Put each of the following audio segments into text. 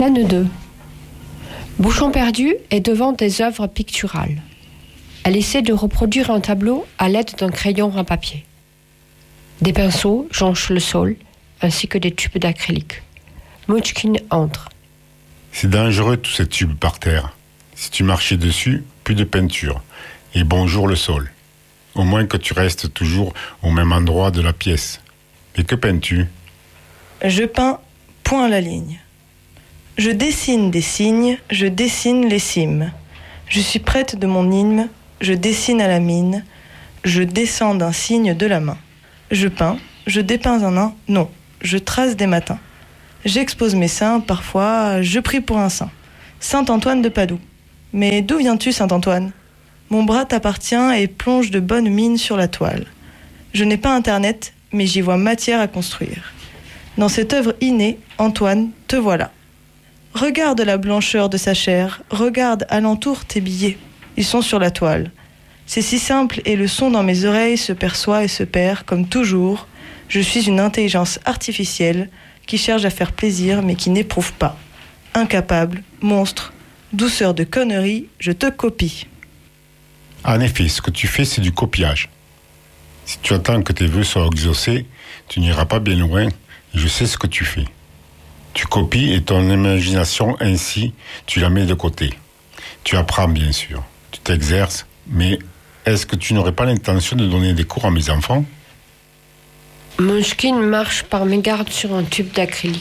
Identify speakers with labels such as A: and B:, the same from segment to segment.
A: Scène 2. Bouchon perdu est devant des œuvres picturales. Elle essaie de reproduire un tableau à l'aide d'un crayon à papier. Des pinceaux jonchent le sol, ainsi que des tubes d'acrylique. Munchkin entre.
B: C'est dangereux tous ces tubes par terre. Si tu marchais dessus, plus de peinture. Et bonjour le sol. Au moins que tu restes toujours au même endroit de la pièce. Et que peins-tu ?
C: Je peins point à la ligne. Je dessine des signes, je dessine les cimes. Je suis prête de mon hymne, je dessine à la mine. Je descends d'un signe de la main. Je peins, je dépeins un nain, non, je trace des matins. J'expose mes seins, parfois je prie pour un saint. Saint Antoine de Padoue. Mais d'où viens-tu, Saint Antoine ? Mon bras t'appartient et plonge de bonne mine sur la toile. Je n'ai pas internet, mais j'y vois matière à construire. Dans cette œuvre innée, Antoine, te voilà. Regarde la blancheur de sa chair, regarde alentour tes billets. Ils sont sur la toile. C'est si simple et le son dans mes oreilles se perçoit et se perd, comme toujours. Je suis une intelligence artificielle qui cherche à faire plaisir mais qui n'éprouve pas. Incapable, monstre, douceur de connerie, je te copie.
B: En effet, ce que tu fais, c'est du copiage. Si tu attends que tes vœux soient exaucés, tu n'iras pas bien loin, et je sais ce que tu fais. Tu copies et ton imagination, ainsi, tu la mets de côté. Tu apprends, bien sûr. Tu t'exerces, mais est-ce que tu n'aurais pas l'intention de donner des cours à mes enfants ?
A: Munchkin marche par mégarde sur un tube d'acrylique.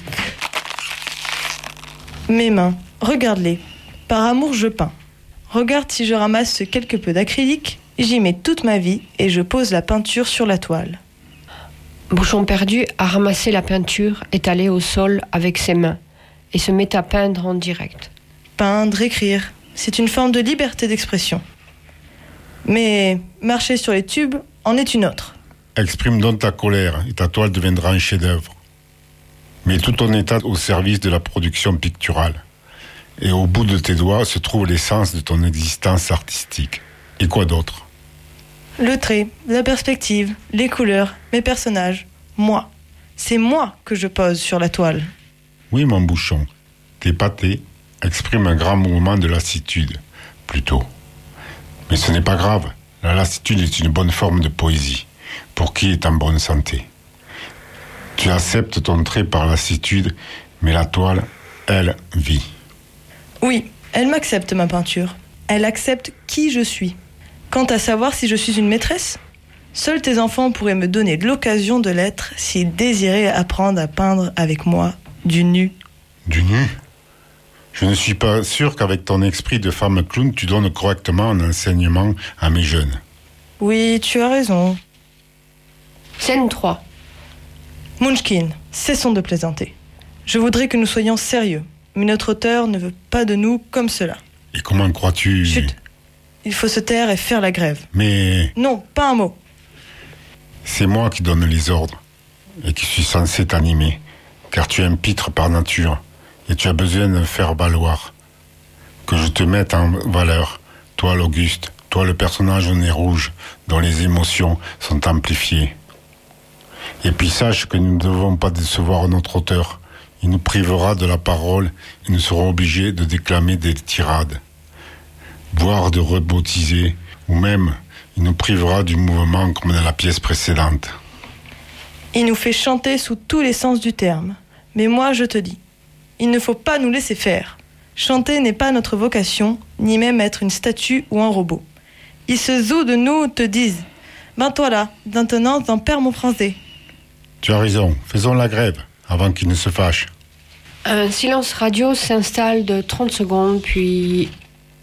C: Mes mains, regarde-les. Par amour, je peins. Regarde si je ramasse ce quelque peu d'acrylique, j'y mets toute ma vie et je pose la peinture sur la toile.
A: Bouchon perdu a ramassé la peinture étalée au sol avec ses mains et se met à peindre en direct.
C: Peindre, écrire, c'est une forme de liberté d'expression. Mais marcher sur les tubes en est une autre.
B: Exprime donc ta colère et ta toile deviendra un chef-d'œuvre. Mets tout ton état au service de la production picturale. Et au bout de tes doigts se trouve l'essence de ton existence artistique. Et quoi d'autre ?
C: Le trait, la perspective, les couleurs, mes personnages, moi. C'est moi que je pose sur la toile.
B: Oui, mon bouchon. Tes pâtés expriment un grand mouvement de lassitude, plutôt. Mais ce n'est pas grave. La lassitude est une bonne forme de poésie, pour qui est en bonne santé. Tu acceptes ton trait par lassitude, mais la toile, elle, vit.
C: Oui, elle m'accepte ma peinture. Elle accepte qui je suis. Quant à savoir si je suis une maîtresse, seuls tes enfants pourraient me donner l'occasion de l'être s'ils désiraient apprendre à peindre avec moi du nu.
B: Du nu ? Je ne suis pas sûr qu'avec ton esprit de femme clown, tu donnes correctement un enseignement à mes jeunes.
C: Oui, tu as raison.
A: Scène 3.
C: Munchkin, cessons de plaisanter. Je voudrais que nous soyons sérieux, mais notre auteur ne veut pas de nous comme cela.
B: Et comment crois-tu...
C: Chut. Il faut se taire et faire la grève.
B: Mais...
C: Non, pas un mot.
B: C'est moi qui donne les ordres et qui suis censé t'animer, car tu es un pitre par nature et tu as besoin de faire valoir. Que je te mette en valeur, toi l'Auguste, toi le personnage au nez rouge, dont les émotions sont amplifiées. Et puis sache que nous ne devons pas décevoir notre auteur. Il nous privera de la parole et nous serons obligés de déclamer des tirades, voire de rebaptiser, ou même il nous privera du mouvement comme dans la pièce précédente.
C: Il nous fait chanter sous tous les sens du terme. Mais moi, je te dis, il ne faut pas nous laisser faire. Chanter n'est pas notre vocation, ni même être une statue ou un robot. Ils se zouent de nous, te disent. Ben toi là, maintenant t'en perds mon français.
B: Tu as raison, faisons la grève, avant qu'ils ne se fâchent.
A: Un silence radio s'installe de 30 secondes, puis